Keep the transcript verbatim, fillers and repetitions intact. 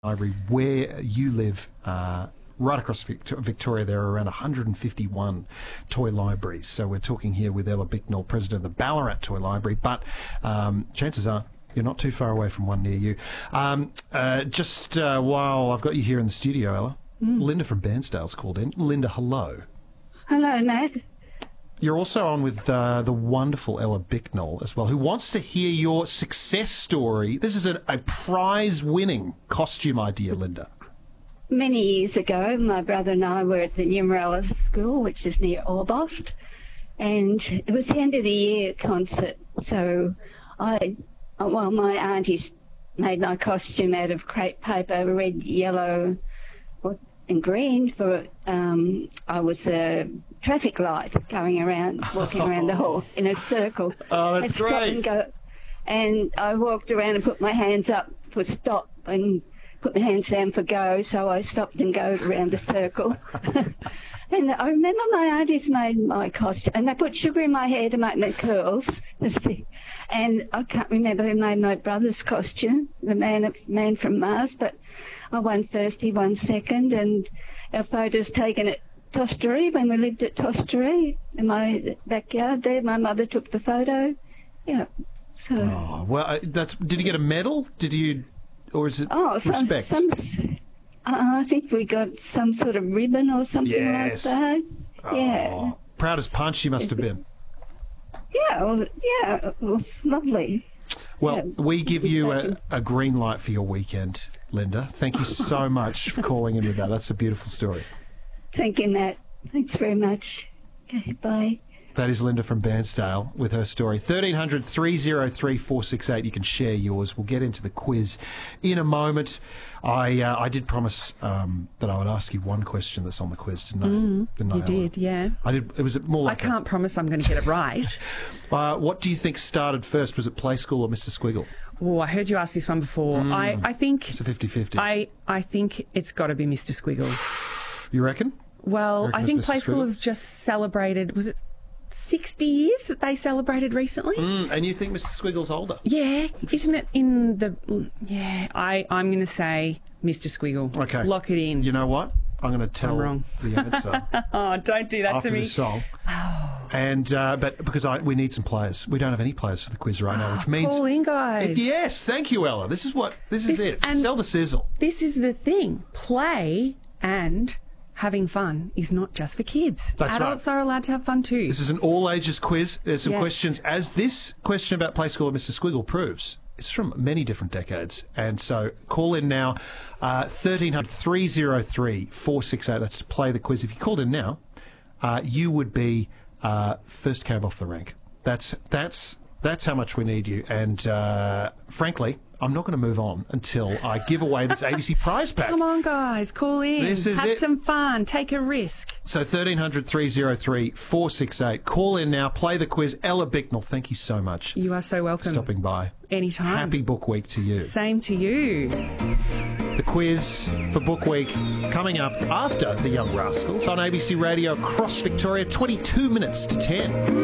Library, where you live, uh, right across Vict- Victoria, there are around one hundred fifty-one toy libraries. So we're talking here with Ella Bicknell, president of the Ballarat Toy Library, but um, chances are you're not too far away from one near you. Um, uh, just uh, while I've got you here in the studio, Ella, mm. Linda from Bairnsdale's called in. Linda, hello. Hello, Nat. You're also on with uh, the wonderful Ella Bicknell as well, who wants to hear your success story. This is a, a prize-winning costume idea, Linda. Many years ago, my brother and I were at the Numerella School, which is near Orbost, and it was the end of the year concert. So I, well, my aunties made my costume out of crepe paper, red, yellow, and green. For um, I was a traffic light going around, walking around the hall in a circle. Oh, that's I'd stop great. And, go, and I walked around and put my hands up for stop and put my hands down for go, so I stopped and go around the circle. And I remember my aunties made my costume, and they put sugar in my hair to make my curls. And I can't remember who made my brother's costume, the man man from Mars, but I won first, he won second, and our photos taken at Tostery, when we lived at Tostery, in my backyard there. My mother took the photo. Yeah. So. Oh, well, uh, that's. Did you get a medal? Did you, or is it oh, some, respect? Some, uh, I think we got some sort of ribbon or something yes. like that. Oh, yeah. Proud as punch you must have been. Yeah, well, yeah, it was lovely. Well, yeah. we give you a, a green light for your weekend, Linda. Thank you so much for calling in with that. That's a beautiful story. Thank you, Nat. Thanks very much. Okay, bye. That is Linda from Bairnsdale with her story. thirteen hundred, three oh three, four six eight. You can share yours. We'll get into the quiz in a moment. I uh, I did promise um, that I would ask you one question that's on the quiz, didn't I? Mm, didn't you I, did, yeah. I did. It was more like I can't a, promise I'm going to get it right. uh, what do you think started first? Was it Play School or Mister Squiggle? Oh, I heard you ask this one before. Mm. I, I think... It's a fifty-fifty. I, I think it's got to be Mister Squiggle. You reckon? Well, reckon I think Mister Play School Squiggle? have just celebrated... Was it sixty years that they celebrated recently? Mm, and you think Mister Squiggle's older? Yeah. Isn't it in the... Yeah, I, I'm going to say Mister Squiggle. Okay. Lock it in. You know what? I'm going to tell I'm wrong. the answer. Oh, don't do that after to me. this song. And uh, but because I, we need some players, we don't have any players for the quiz right now, which means Call in, guys. yes, thank you, Ella. This is what this is This- it. and- Sell the sizzle. This is the thing. Play and having fun is not just for kids. That's right. Adults are allowed to have fun too. This is an all ages quiz. There's some Yes. questions, as this question about Play School of Mister Squiggle proves. It's from many different decades, and so call in now, uh, thirteen hundred, three oh three, four six eight. That's to play the quiz. If you called in now, uh, you would be uh, first cab off the rank. That's that's that's how much we need you. And uh, frankly, I'm not going to move on until I give away this A B C prize pack. Come on, guys, call in. This is have it. some fun. Take a risk. So thirteen hundred, three oh three, four six eight. Call in now. Play the quiz. Ella Bicknell, thank you so much You are so for welcome. stopping by. Anytime. Happy Book Week to you. Same to you. The quiz for Book Week coming up after The Young Rascals on A B C Radio across Victoria, twenty-two minutes to ten.